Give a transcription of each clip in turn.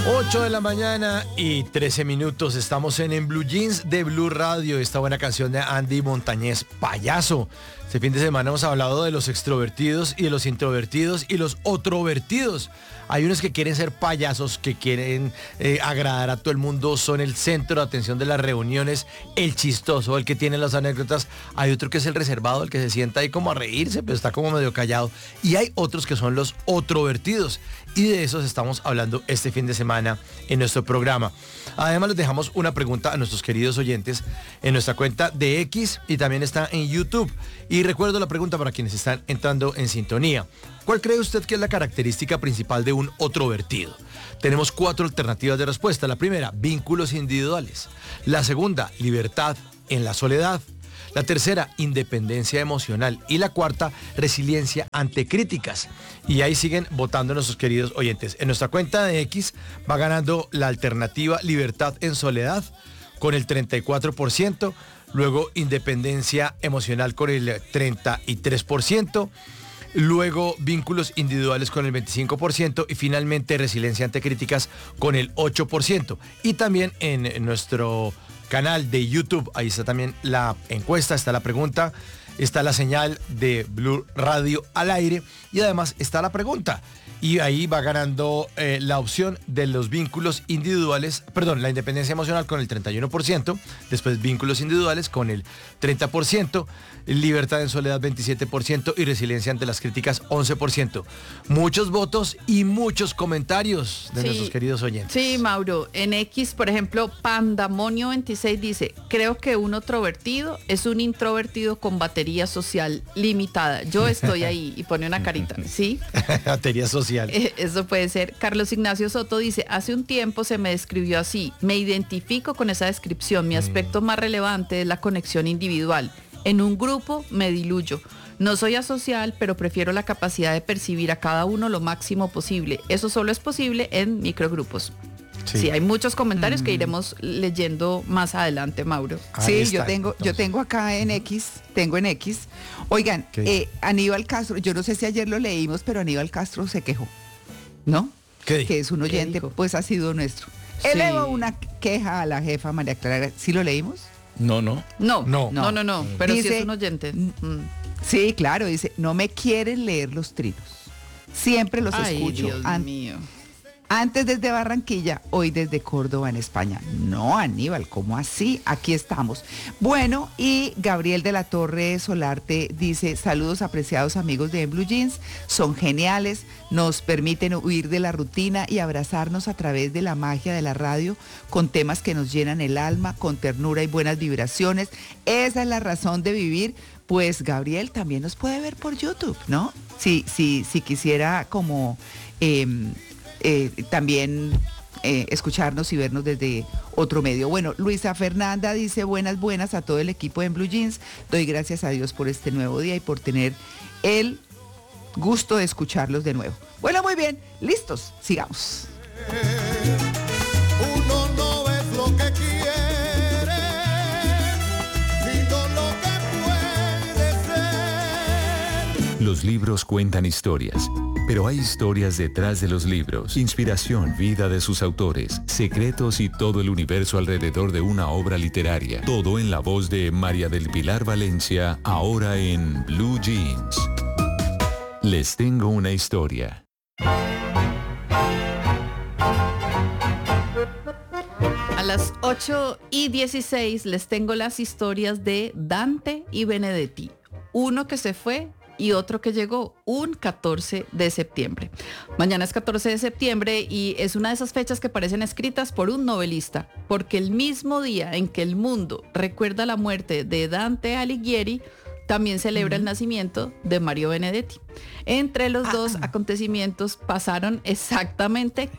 8 de la mañana y 13 minutos. Estamos en Blue Jeans de Blue Radio. Esta buena canción de Andy Montañez, Payaso. Este fin de semana hemos hablado de los extrovertidos y de los introvertidos y los otrovertidos. Hay unos que quieren ser payasos, que quieren agradar a todo el mundo, son el centro de atención de las reuniones, el chistoso, el que tiene las anécdotas. Hay otro que es el reservado, el que se sienta ahí como a reírse, pero está como medio callado. Y hay otros que son los otrovertidos. Y de esos estamos hablando este fin de semana en nuestro programa. Además, les dejamos una pregunta a nuestros queridos oyentes en nuestra cuenta de X y también está en YouTube. Y recuerdo la pregunta para quienes están entrando en sintonía. ¿Cuál cree usted que es la característica principal de un otrovertido? Tenemos 4 alternativas de respuesta. La primera, vínculos individuales. La segunda, libertad en la soledad. La tercera, independencia emocional. Y la cuarta, resiliencia ante críticas. Y ahí siguen votando nuestros queridos oyentes. En nuestra cuenta de X va ganando la alternativa libertad en soledad con el 34%. Luego independencia emocional con el 33%. Luego vínculos individuales con el 25% y finalmente resiliencia ante críticas con el 8%. Y también en nuestro canal de YouTube, ahí está también la encuesta, está la pregunta, está la señal de Blue Radio al aire y además está la pregunta. Y ahí va ganando la opción de los vínculos individuales, perdón, la independencia emocional con el 31%, después vínculos individuales con el 30%, libertad en soledad 27% y resiliencia ante las críticas 11%. Muchos votos y muchos comentarios de nuestros queridos oyentes. Sí, Mauro, en X, por ejemplo, Pandamonio26 dice, creo que un otrovertido es un introvertido con batería social limitada. Yo estoy ahí y pone una carita, ¿sí? Batería social. Eso puede ser. Carlos Ignacio Soto dice, hace un tiempo se me describió así, me identifico con esa descripción, mi aspecto más relevante es la conexión individual. En un grupo me diluyo. No soy asocial, pero prefiero la capacidad de percibir a cada uno lo máximo posible. Eso solo es posible en microgrupos. Sí, hay muchos comentarios que iremos leyendo más adelante, Mauro. Sí, yo tengo acá en X, Oigan, Aníbal Castro, yo no sé si ayer lo leímos, pero Aníbal Castro se quejó, ¿no? ¿Qué? Que es un oyente, pues ha sido nuestro. Elevó una queja a la jefa María Clara. ¿Sí lo leímos? No. Pero dice, sí es un oyente. Sí, claro, dice, no me quieren leer los trinos. Siempre los escucho. Dios mío. Antes desde Barranquilla, hoy desde Córdoba en España. No, Aníbal, ¿cómo así? Aquí estamos. Bueno, y Gabriel de la Torre Solarte dice, saludos apreciados amigos de Blue Jeans, son geniales, nos permiten huir de la rutina y abrazarnos a través de la magia de la radio con temas que nos llenan el alma, con ternura y buenas vibraciones. Esa es la razón de vivir. Pues Gabriel también nos puede ver por YouTube, ¿no? Si quisiera como... también escucharnos y vernos desde otro medio. Bueno, Luisa Fernanda dice buenas a todo el equipo de Blue Jeans. Doy gracias a Dios por este nuevo día y por tener el gusto de escucharlos de nuevo. Bueno, muy bien, listos, sigamos. Uno no es lo que quiere, sino lo que puede ser. Los libros cuentan historias. Pero hay historias detrás de los libros, inspiración, vida de sus autores, secretos y todo el universo alrededor de una obra literaria. Todo en la voz de María del Pilar Valencia, ahora en Blue Jeans. Les tengo una historia. A las 8:16 les tengo las historias de Dante y Benedetti. Uno que se fue y otro que llegó un 14 de septiembre. Mañana es 14 de septiembre y es una de esas fechas que parecen escritas por un novelista, porque el mismo día en que el mundo recuerda la muerte de Dante Alighieri, también celebra el nacimiento de Mario Benedetti. Entre los dos acontecimientos pasaron exactamente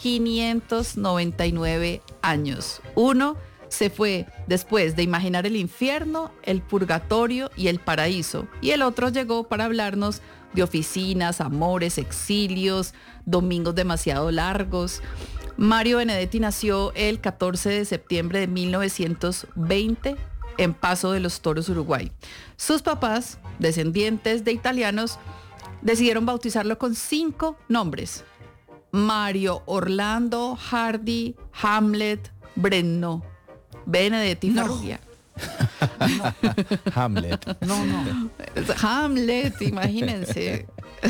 599 años. Uno se fue después de imaginar el infierno, el purgatorio y el paraíso. Y el otro llegó para hablarnos de oficinas, amores, exilios, domingos demasiado largos. Mario Benedetti nació el 14 de septiembre de 1920 en Paso de los Toros, Uruguay. Sus papás, descendientes de italianos, decidieron bautizarlo con 5 nombres. Mario Orlando Hardy Hamlet Breno Benedetti Farrugia. Hamlet. No. Hamlet, imagínense.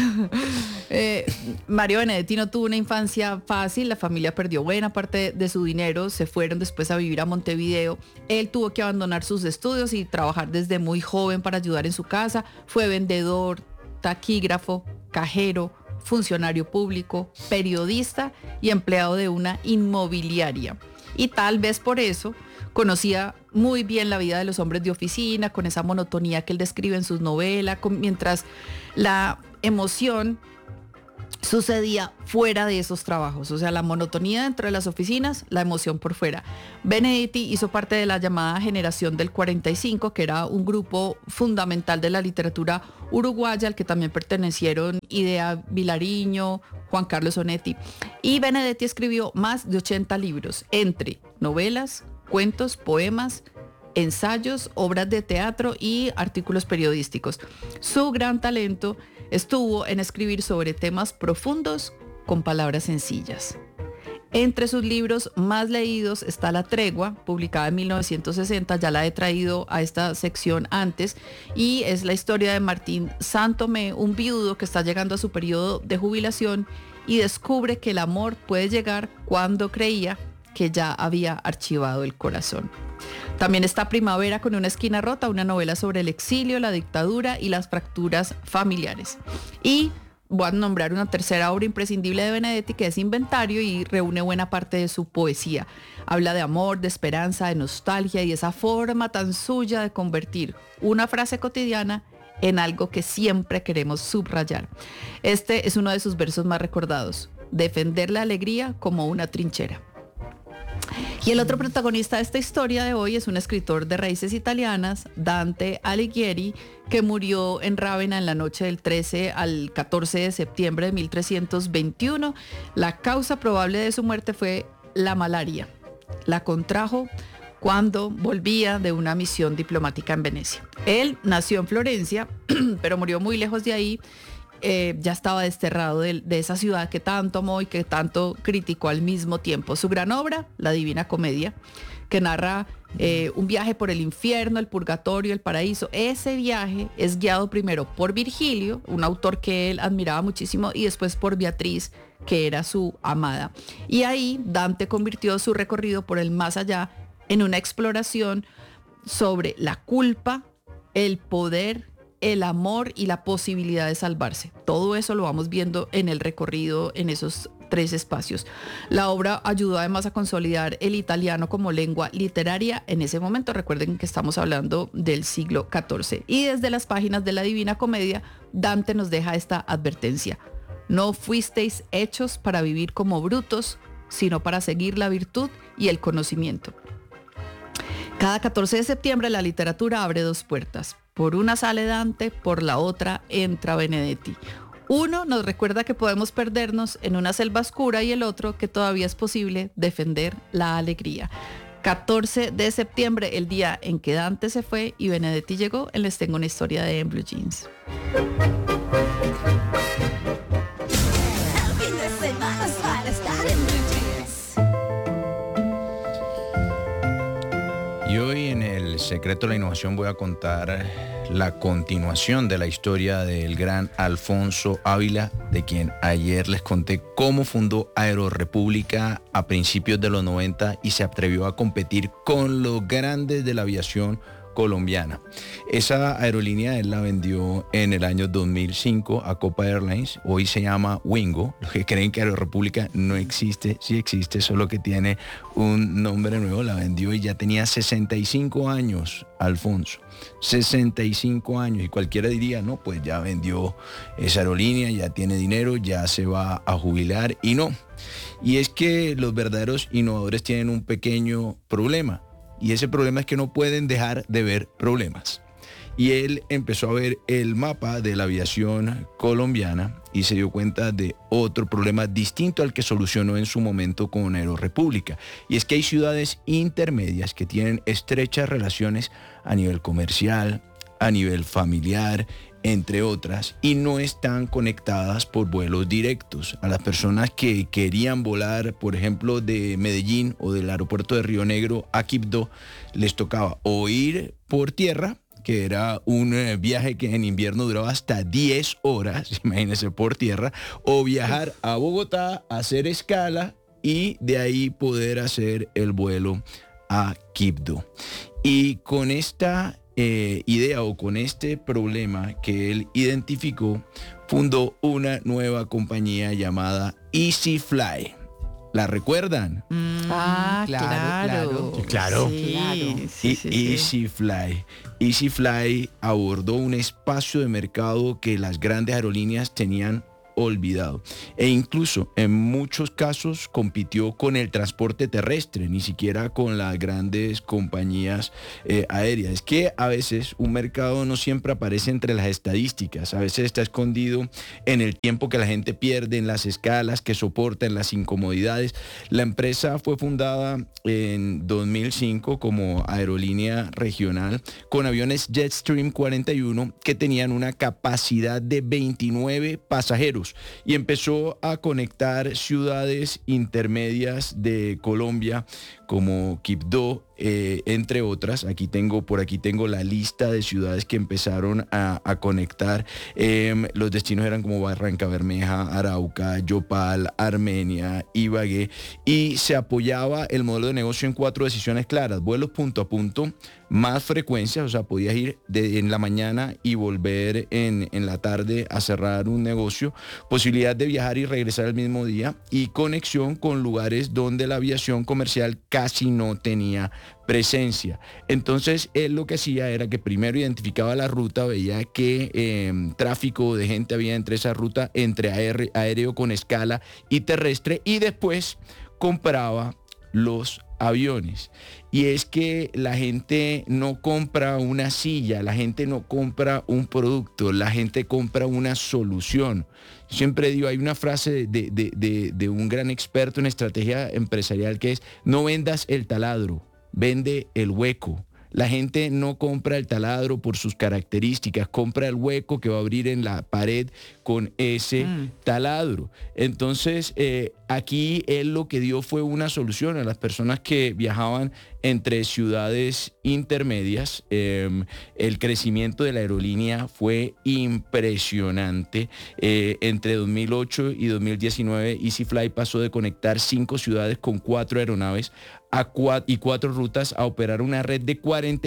Mario Benedetti no tuvo una infancia fácil, la familia perdió buena parte de su dinero, se fueron después a vivir a Montevideo. Él tuvo que abandonar sus estudios y trabajar desde muy joven para ayudar en su casa. Fue vendedor, taquígrafo, cajero, funcionario público, periodista y empleado de una inmobiliaria. Y tal vez por eso conocía muy bien la vida de los hombres de oficina, con esa monotonía que él describe en sus novelas, mientras la emoción sucedía fuera de esos trabajos, o sea, la monotonía dentro de las oficinas, la emoción por fuera. Benedetti hizo parte de la llamada generación del 45, que era un grupo fundamental de la literatura uruguaya, al que también pertenecieron Idea Vilariño, Juan Carlos Onetti. Y Benedetti escribió más de 80 libros, entre novelas, cuentos, poemas, ensayos, obras de teatro y artículos periodísticos. Su gran talento estuvo en escribir sobre temas profundos con palabras sencillas. Entre sus libros más leídos está La Tregua, publicada en 1960, ya la he traído a esta sección antes, y es la historia de Martín Santomé, un viudo que está llegando a su periodo de jubilación y descubre que el amor puede llegar cuando creía que ya había archivado el corazón. También está Primavera con una esquina rota, una novela sobre el exilio, la dictadura y las fracturas familiares. Y voy a nombrar una tercera obra imprescindible de Benedetti, que es Inventario, y reúne buena parte de su poesía. Habla de amor, de esperanza, de nostalgia y esa forma tan suya de convertir una frase cotidiana en algo que siempre queremos subrayar. Este es uno de sus versos más recordados: defender la alegría como una trinchera. Y el otro protagonista de esta historia de hoy es un escritor de raíces italianas, Dante Alighieri, que murió en Rávena en la noche del 13 al 14 de septiembre de 1321. La causa probable de su muerte fue la malaria. La contrajo cuando volvía de una misión diplomática en Venecia. Él nació en Florencia, pero murió muy lejos de ahí. Ya estaba desterrado de esa ciudad que tanto amó y que tanto criticó al mismo tiempo. Su gran obra, La Divina Comedia, que narra un viaje por el infierno, el purgatorio, el paraíso. Ese viaje es guiado primero por Virgilio, un autor que él admiraba muchísimo, y después por Beatriz, que era su amada. Y ahí Dante convirtió su recorrido por el más allá en una exploración sobre la culpa, el poder, el amor y la posibilidad de salvarse. Todo eso lo vamos viendo en el recorrido en esos 3 espacios. La obra ayudó además a consolidar el italiano como lengua literaria en ese momento. Recuerden que estamos hablando del siglo XIV. Y desde las páginas de la Divina Comedia, Dante nos deja esta advertencia: no fuisteis hechos para vivir como brutos, sino para seguir la virtud y el conocimiento. Cada 14 de septiembre la literatura abre 2 puertas. Por una sale Dante, por la otra entra Benedetti. Uno nos recuerda que podemos perdernos en una selva oscura, y el otro que todavía es posible defender la alegría. 14 de septiembre, el día en que Dante se fue y Benedetti llegó, les tengo una historia de En Blue Jeans. Y hoy en El Secreto de la Innovación voy a contar la continuación de la historia del gran Alfonso Ávila, de quien ayer les conté cómo fundó Aerorepública a principios de los 90 y se atrevió a competir con los grandes de la aviación colombiana. Esa aerolínea él la vendió en el año 2005 a Copa Airlines. Hoy se llama Wingo. Los que creen que Aerorepública no existe, sí existe, solo que tiene un nombre nuevo. La vendió y ya tenía 65 años, Alfonso. 65 años, y cualquiera diría, no, pues ya vendió esa aerolínea, ya tiene dinero, ya se va a jubilar, y no. Y es que los verdaderos innovadores tienen un pequeño problema. Y ese problema es que no pueden dejar de ver problemas. Y él empezó a ver el mapa de la aviación colombiana y se dio cuenta de otro problema distinto al que solucionó en su momento con Aerorepública. Y es que hay ciudades intermedias que tienen estrechas relaciones a nivel comercial, a nivel familiar, entre otras, y no están conectadas por vuelos directos. A las personas que querían volar, por ejemplo, de Medellín o del aeropuerto de Río Negro a Quibdó, les tocaba o ir por tierra, que era un viaje que en invierno duraba hasta 10 horas, imagínense, por tierra, o viajar a Bogotá, hacer escala y de ahí poder hacer el vuelo a Quibdó. Y con esta idea o con este problema que él identificó, fundó una nueva compañía llamada EasyFly. ¿La recuerdan? Claro. Claro. Sí. EasyFly. EasyFly abordó un espacio de mercado que las grandes aerolíneas tenían olvidado, e incluso en muchos casos compitió con el transporte terrestre, ni siquiera con las grandes compañías aéreas. Es que a veces un mercado no siempre aparece entre las estadísticas, a veces está escondido en el tiempo que la gente pierde, en las escalas que soporta, en las incomodidades. La empresa fue fundada en 2005 como aerolínea regional con aviones Jetstream 41 que tenían una capacidad de 29 pasajeros, y empezó a conectar ciudades intermedias de Colombia como Quibdó, entre otras. Por aquí tengo la lista de ciudades que empezaron a conectar. Los destinos eran como Barrancabermeja, Arauca, Yopal, Armenia, Ibagué, y se apoyaba el modelo de negocio en 4 decisiones claras: vuelos punto a punto, más frecuencias, o sea, podías ir en la mañana y volver en la tarde a cerrar un negocio, posibilidad de viajar y regresar el mismo día, y conexión con lugares donde la aviación comercial casi no tenía presencia. Entonces él lo que hacía era que primero identificaba la ruta, veía qué tráfico de gente había entre esa ruta, entre aéreo con escala y terrestre, y después compraba los aviones. Y es que la gente no compra una silla, la gente no compra un producto, la gente compra una solución. Yo siempre digo, hay una frase de un gran experto en estrategia empresarial que es: no vendas el taladro, vende el hueco. La gente no compra el taladro por sus características, compra el hueco que va a abrir en la pared con ese taladro. Entonces, aquí él lo que dio fue una solución a las personas que viajaban entre ciudades intermedias. El crecimiento de la aerolínea fue impresionante. Entre 2008 y 2019, EasyFly pasó de conectar 5 ciudades con 4 aeronaves y 4 rutas a operar una red de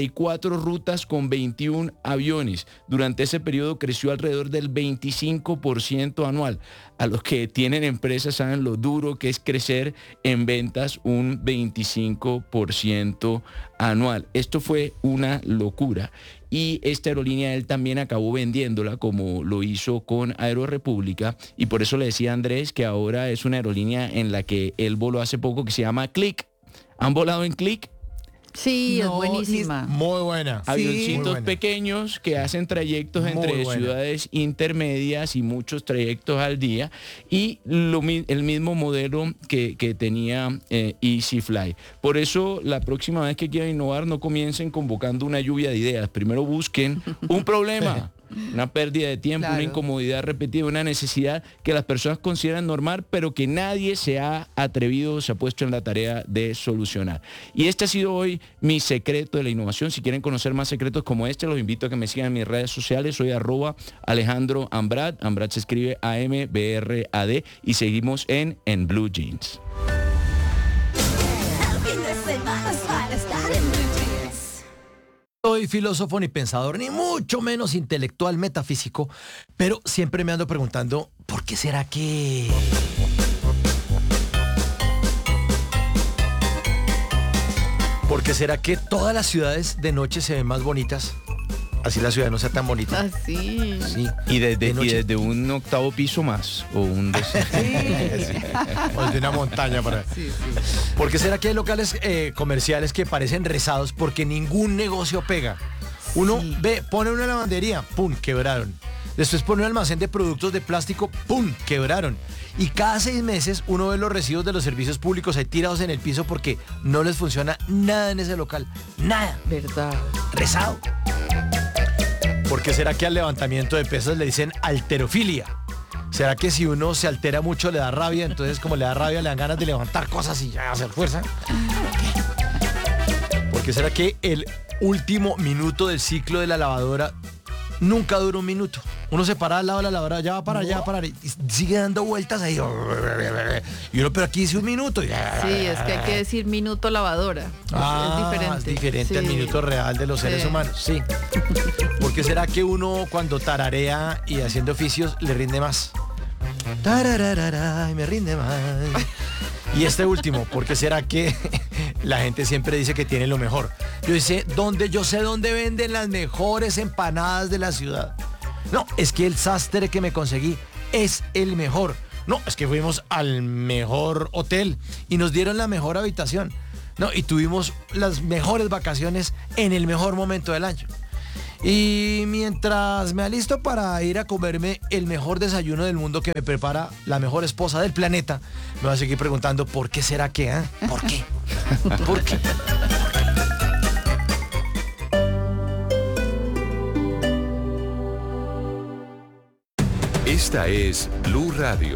44 rutas con 21 aviones. Durante ese periodo creció alrededor del 25% anual. A los que tienen empresas saben lo duro que es crecer en ventas un 25% anual. Esto fue una locura. Y esta aerolínea él también acabó vendiéndola, como lo hizo con Aerorepública, y por eso le decía a Andrés que ahora es una aerolínea en la que él voló hace poco, que se llama Click. ¿Han volado en Click? Sí, No, es buenísima. Muy buena. Avioncitos muy buena. pequeños que hacen trayectos Muy entre buena. ciudades intermedias y muchos trayectos al día, y el mismo modelo que tenía EasyFly. Por eso la próxima vez que quieran innovar, no comiencen convocando una lluvia de ideas. Primero busquen un problema, una pérdida de tiempo, Claro. una incomodidad repetida, una necesidad que las personas consideran normal, pero que nadie se ha atrevido, se ha puesto en la tarea de solucionar. Y este ha sido hoy mi secreto de la innovación. Si quieren conocer más secretos como este, los invito a que me sigan en mis redes sociales. Soy @Alejandro Ambrad. Ambrad se escribe AMBRAD, y seguimos en Blue Jeans. Soy filósofo ni pensador, ni mucho menos intelectual metafísico, pero siempre me ando preguntando, ¿por qué será que... ¿Por qué será que todas las ciudades de noche se ven más bonitas? Así la ciudad no sea tan bonita. Así. Sí. Y De desde noche. un 8º piso más, o un O de una montaña para... ¿Por qué será que hay locales comerciales que parecen rezados porque ningún negocio pega? Uno ve, pone una lavandería, ¡pum!, quebraron. Después pone un almacén de productos de plástico, ¡pum!, quebraron. Y cada 6 meses uno ve los residuos de los servicios públicos ahí tirados en el piso porque no les funciona nada en ese local. Nada. ¿Verdad? Rezado. ¿Por qué será que al levantamiento de pesas le dicen halterofilia? ¿Será que si uno se altera mucho le da rabia? Entonces como le da rabia le dan ganas de levantar cosas y ya hacer fuerza. ¿Por qué será que el último minuto del ciclo de la lavadora nunca dura un minuto? Uno se para al lado de la lavadora, ya va para allá, va a parar y sigue dando vueltas ahí. Y uno, pero aquí dice un minuto. Sí, es que hay que decir minuto lavadora. Es diferente. Es diferente Sí. al minuto real de los seres humanos, sí. ¿Por qué será que uno cuando tararea y haciendo oficios le rinde más? Tarararara, y me rinde más. Y este último, ¿por qué será que la gente siempre dice que tiene lo mejor? Yo sé dónde venden las mejores empanadas de la ciudad. No, es que el sastre que me conseguí es el mejor. No, es que fuimos al mejor hotel y nos dieron la mejor habitación. No, y tuvimos las mejores vacaciones en el mejor momento del año. Y mientras me alisto para ir a comerme el mejor desayuno del mundo que me prepara la mejor esposa del planeta, me voy a seguir preguntando ¿por qué será que? ¿Por qué? ¿Por qué? Esta es Blue Radio.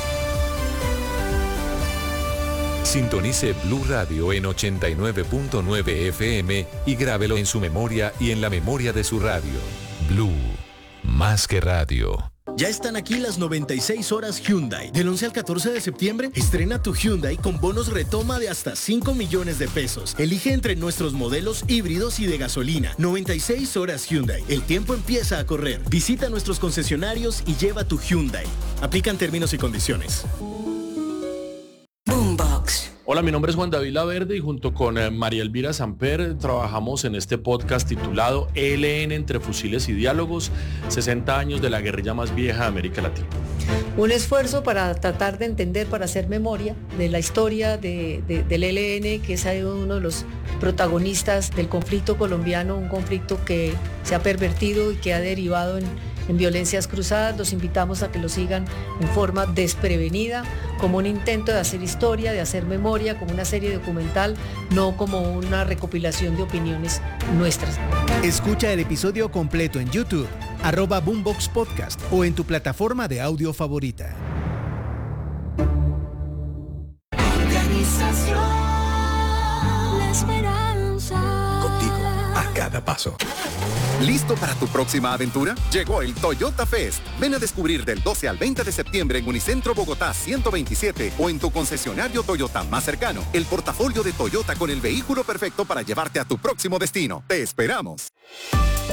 Sintonice Blue Radio en 89.9 FM y grábelo en su memoria y en la memoria de su radio. Blue, más que radio. Ya están aquí las 96 horas Hyundai. Del 11 al 14 de septiembre, estrena tu Hyundai con bonos retoma de hasta 5 millones de pesos. Elige entre nuestros modelos híbridos y de gasolina. 96 horas Hyundai. El tiempo empieza a correr. Visita nuestros concesionarios y lleva tu Hyundai. Aplican términos y condiciones. Boombox. Hola, mi nombre es Juan David Laverde y junto con María Elvira Samper trabajamos en este podcast titulado ELN entre fusiles y diálogos, 60 años de la guerrilla más vieja de América Latina. Un esfuerzo para tratar de entender, para hacer memoria de la historia del ELN, que es uno de los protagonistas del conflicto colombiano, un conflicto que se ha pervertido y que ha derivado en violencias cruzadas. Los invitamos a que lo sigan en forma desprevenida, como un intento de hacer historia, de hacer memoria, como una serie documental, no como una recopilación de opiniones nuestras. Escucha el episodio completo en YouTube, @Boombox Podcast o en tu plataforma de audio favorita. Organización La Esperanza. Contigo a cada paso. ¿Listo para tu próxima aventura? Llegó el Toyota Fest. Ven a descubrir del 12 al 20 de septiembre en Unicentro Bogotá 127 o en tu concesionario Toyota más cercano el portafolio de Toyota con el vehículo perfecto para llevarte a tu próximo destino. ¡Te esperamos!